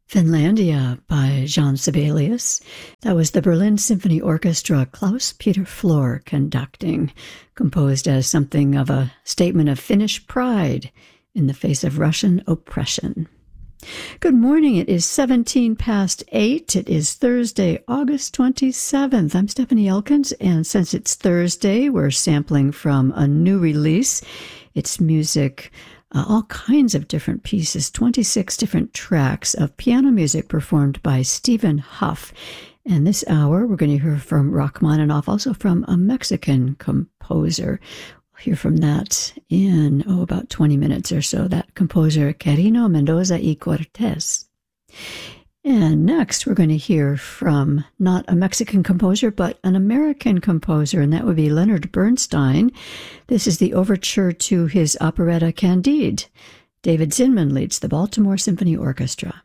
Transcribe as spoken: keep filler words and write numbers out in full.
Finlandia by Jean Sibelius. That was the Berlin Symphony Orchestra, Klaus Peter Flor conducting, composed as something of a statement of Finnish pride in the face of Russian oppression. Good morning. It is seventeen past eight. It is Thursday, August twenty-seventh. I'm Stephanie Elkins, and since it's Thursday, we're sampling from a new release. It's music, uh, all kinds of different pieces, twenty-six different tracks of piano music performed by Stephen Hough. And this hour, we're going to hear from Rachmaninoff, also from a Mexican composer. We'll hear from that in, oh, about twenty minutes or so, that composer, Quirino Mendoza y Cortez. And next, we're going to hear from not a Mexican composer, but an American composer, and that would be Leonard Bernstein. This is the overture to his operetta Candide. David Zinman leads the Baltimore Symphony Orchestra.